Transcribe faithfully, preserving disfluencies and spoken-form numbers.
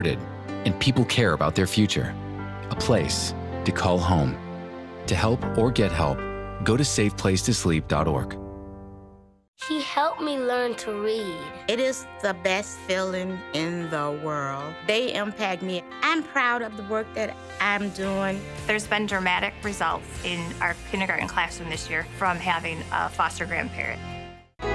and people care about their future. A place to call home. To help or get help, go to safe place to sleep dot org. He helped me learn to read. It is the best feeling in the world. They impact me. I'm proud of the work that I'm doing. There's been dramatic results in our kindergarten classroom this year from having a foster grandparent.